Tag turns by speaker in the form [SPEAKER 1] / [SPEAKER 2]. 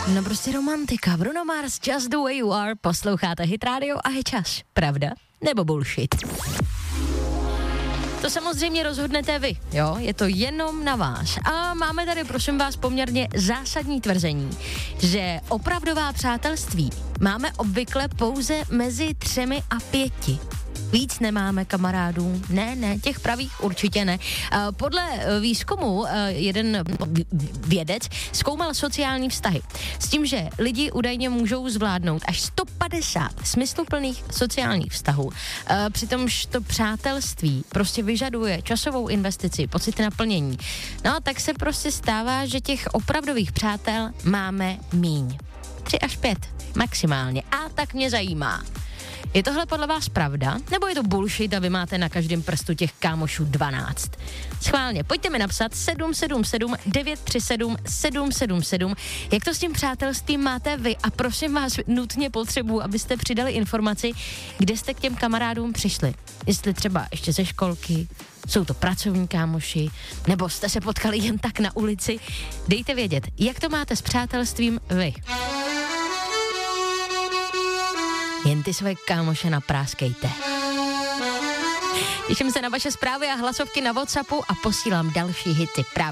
[SPEAKER 1] No prostě romantika. Bruno Mars, Just the way you are. Posloucháte Hit Radio a je čas. Pravda nebo bullshit? To samozřejmě rozhodnete vy, jo? Je to jenom na vás. A máme tady, prosím vás, poměrně zásadní tvrzení, že opravdová přátelství máme obvykle pouze mezi 3 a 5. Víc nemáme kamarádů. Ne, těch pravých určitě ne. Podle výzkumu jeden vědec zkoumal sociální vztahy. S tím, že lidi údajně můžou zvládnout až 150 smysluplných sociálních vztahů. Přitomž to přátelství prostě vyžaduje časovou investici, pocit naplnění. No, tak se prostě stává, že těch opravdových přátel máme míň. 3 až 5 maximálně. A tak mě zajímá. Je tohle podle vás pravda? Nebo je to bullshit a vy máte na každém prstu těch kámošů 12? Schválně, pojďte mi napsat 777 937 777, jak to s tím přátelstvím máte vy a prosím vás nutně potřebuji, abyste přidali informaci, kde jste k těm kamarádům přišli. Jestli třeba ještě ze školky, jsou to pracovní kámoši, nebo jste se potkali jen tak na ulici. Dejte vědět, jak to máte s přátelstvím vy. Jen ty své kámoše napráskejte. Těším se na vaše zprávy a hlasovky na WhatsAppu a posílám další hity právě